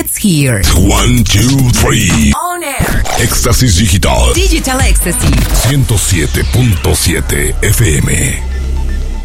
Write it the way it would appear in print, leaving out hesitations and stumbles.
It's here. 1, 2, 3. On air. Éxtasis Digital. Digital Ecstasy. 107.7 FM.